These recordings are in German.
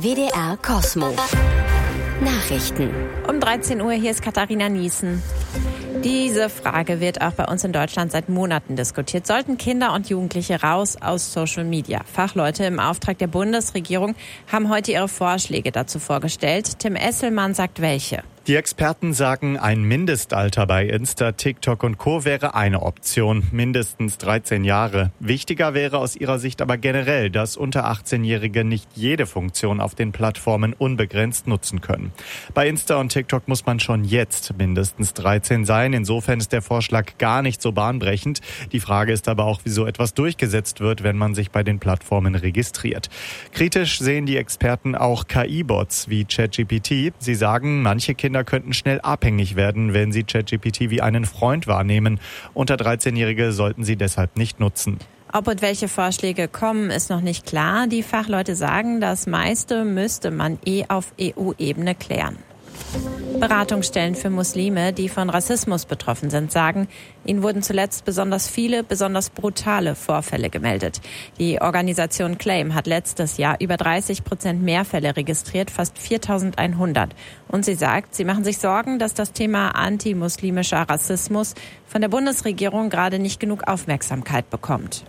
WDR Cosmo. Nachrichten. Um 13 Uhr, hier ist Katharina Niesen. Diese Frage wird auch bei uns in Deutschland seit Monaten diskutiert. Sollten Kinder und Jugendliche raus aus Social Media? Fachleute im Auftrag der Bundesregierung haben heute ihre Vorschläge dazu vorgestellt. Tim Esselmann sagt welche. Die Experten sagen, ein Mindestalter bei Insta, TikTok und Co. wäre eine Option, mindestens 13 Jahre. Wichtiger wäre aus ihrer Sicht aber generell, dass unter 18-Jährige nicht jede Funktion auf den Plattformen unbegrenzt nutzen können. Bei Insta und TikTok muss man schon jetzt mindestens 13 sein. Insofern ist der Vorschlag gar nicht so bahnbrechend. Die Frage ist aber auch, wie so etwas durchgesetzt wird, wenn man sich bei den Plattformen registriert. Kritisch sehen die Experten auch KI-Bots wie ChatGPT. Sie sagen, manche Kinder könnten schnell abhängig werden, wenn sie ChatGPT wie einen Freund wahrnehmen. Unter 13-Jährige sollten sie deshalb nicht nutzen. Ob und welche Vorschläge kommen, ist noch nicht klar. Die Fachleute sagen, das meiste müsste man auf EU-Ebene klären. Beratungsstellen für Muslime, die von Rassismus betroffen sind, sagen, ihnen wurden zuletzt besonders viele, besonders brutale Vorfälle gemeldet. Die Organisation Claim hat letztes Jahr über 30% mehr Fälle registriert, fast 4.100. Und sie sagt, sie machen sich Sorgen, dass das Thema antimuslimischer Rassismus von der Bundesregierung gerade nicht genug Aufmerksamkeit bekommt.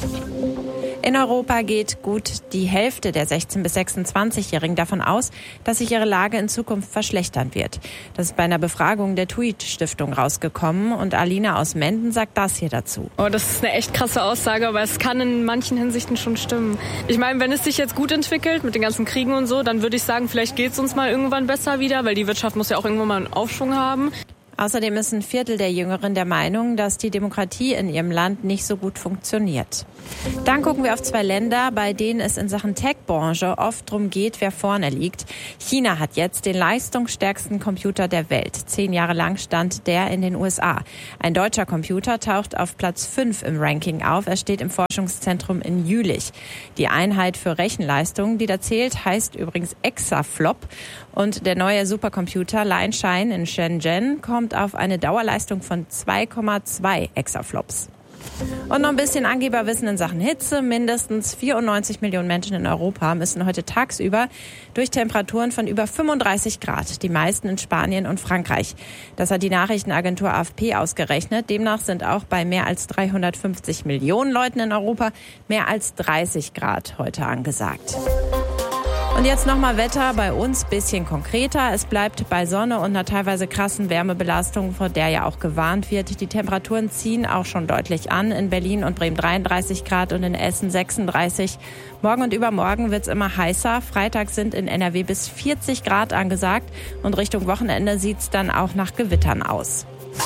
In Europa geht gut die Hälfte der 16- bis 26-Jährigen davon aus, dass sich ihre Lage in Zukunft verschlechtern wird. Das ist bei einer Befragung der TUI-Stiftung rausgekommen und Alina aus Menden sagt das hier dazu. Oh, das ist eine echt krasse Aussage, aber es kann in manchen Hinsichten schon stimmen. Ich meine, wenn es sich jetzt gut entwickelt mit den ganzen Kriegen und so, dann würde ich sagen, vielleicht geht es uns mal irgendwann besser wieder, weil die Wirtschaft muss ja auch irgendwann mal einen Aufschwung haben. Außerdem ist ein Viertel der Jüngeren der Meinung, dass die Demokratie in ihrem Land nicht so gut funktioniert. Dann gucken wir auf zwei Länder, bei denen es in Sachen Tech-Branche oft darum geht, wer vorne liegt. China hat jetzt den leistungsstärksten Computer der Welt. 10 Jahre lang stand der in den USA. Ein deutscher Computer taucht auf Platz 5 im Ranking auf. Er steht im Forschungszentrum in Jülich. Die Einheit für Rechenleistung, die da zählt, heißt übrigens Exaflop. Und der neue Supercomputer Lianshine in Shenzhen kommt auf eine Dauerleistung von 2,2 Exaflops. Und noch ein bisschen Angeberwissen in Sachen Hitze. Mindestens 94 Millionen Menschen in Europa müssen heute tagsüber durch Temperaturen von über 35 Grad. Die meisten in Spanien und Frankreich. Das hat die Nachrichtenagentur AFP ausgerechnet. Demnach sind auch bei mehr als 350 Millionen Leuten in Europa mehr als 30 Grad heute angesagt. Und jetzt nochmal Wetter, bei uns bisschen konkreter. Es bleibt bei Sonne und einer teilweise krassen Wärmebelastung, vor der ja auch gewarnt wird. Die Temperaturen ziehen auch schon deutlich an. In Berlin und Bremen 33 Grad und in Essen 36. Morgen und übermorgen wird's immer heißer. Freitag sind in NRW bis 40 Grad angesagt. Und Richtung Wochenende sieht's dann auch nach Gewittern aus.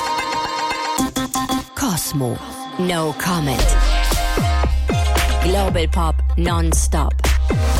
Cosmo. No comment. Global Pop non-stop.